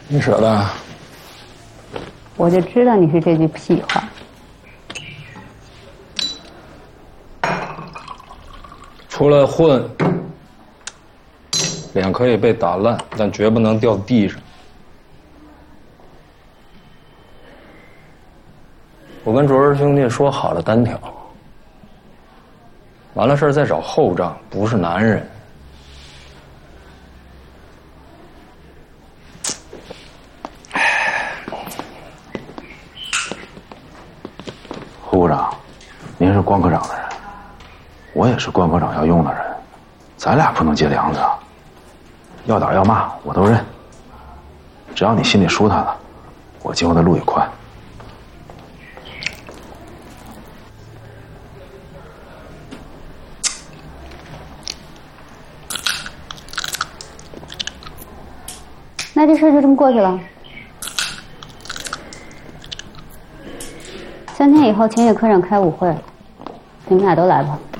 你舍得？ 我就知道你是这句屁话。 出来混，脸可以被打烂，但绝不能掉地上。我跟卓儿兄弟说好了单挑，完了事儿再找后账，不是男人。 胡部长，您是关科长的人，我也是关科长要用的人，咱俩不能结梁子啊。要打要骂我都认，只要你心里舒坦了，我今后的路也宽。 那这事就这么过去了。3天以后，秦野科长开舞会，你们俩都来吧。